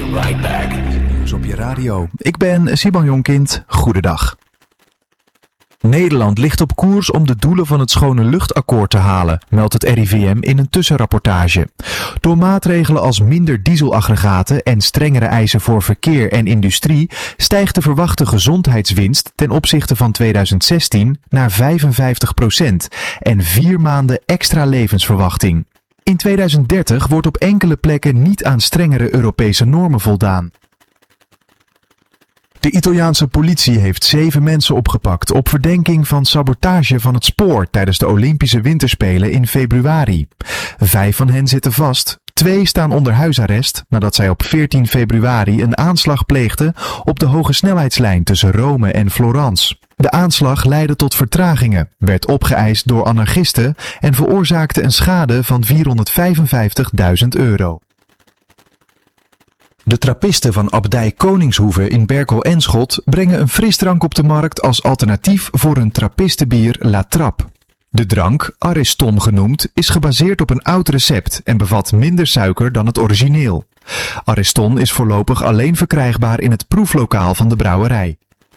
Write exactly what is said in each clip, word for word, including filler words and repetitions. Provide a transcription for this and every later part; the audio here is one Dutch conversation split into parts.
right back. Nieuws op je radio. Ik ben Simon Jonkind. Goedendag. Nederland ligt op koers om de doelen van het Schone Luchtakkoord te halen, meldt het R I V M in een tussenrapportage. Door maatregelen als minder dieselaggregaten en strengere eisen voor verkeer en industrie stijgt de verwachte gezondheidswinst ten opzichte van tweeduizend zestien naar vijfenvijftig procent en vier maanden extra levensverwachting. In tweeduizend dertig wordt op enkele plekken niet aan strengere Europese normen voldaan. De Italiaanse politie heeft zeven mensen opgepakt op verdenking van sabotage van het spoor tijdens de Olympische Winterspelen in februari. Vijf van hen zitten vast. Twee staan onder huisarrest nadat zij op veertien februari een aanslag pleegden op de hogesnelheidslijn tussen Rome en Florence. De aanslag leidde tot vertragingen, werd opgeëist door anarchisten en veroorzaakte een schade van vierhonderdvijfenvijftigduizend euro. De trappisten van Abdij Koningshoeve in Berkel-en-Schot brengen een frisdrank op de markt als alternatief voor hun trappistenbier La Trappe. De drank, Ariston genoemd, is gebaseerd op een oud recept en bevat minder suiker dan het origineel. Ariston is voorlopig alleen verkrijgbaar in het proeflokaal van de brouwerij.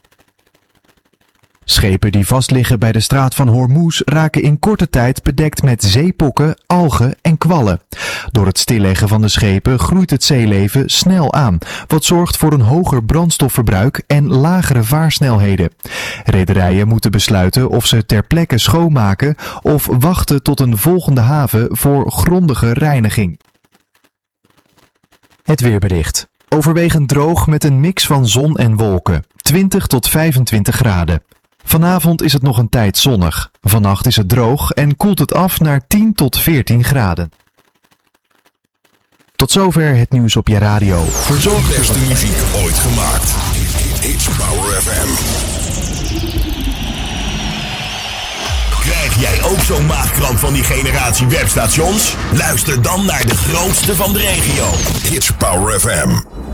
Schepen die vastliggen bij de straat van Hormuz raken in korte tijd bedekt met zeepokken, algen en kwallen. Door het stilleggen van de schepen groeit het zeeleven snel aan, wat zorgt voor een hoger brandstofverbruik en lagere vaarsnelheden. Rederijen moeten besluiten of ze ter plekke schoonmaken of wachten tot een volgende haven voor grondige reiniging. Het weerbericht. Overwegend droog met een mix van zon en wolken. twintig tot vijfentwintig graden. Vanavond is het nog een tijd zonnig. Vannacht is het droog en koelt het af naar tien tot veertien graden. Tot zover het nieuws op je radio. Verzorgd de beste muziek ooit gemaakt. It's Power F M. Krijg jij ook zo'n maagkramp van die generatie webstations? Luister dan naar de grootste van de regio. It's Power F M.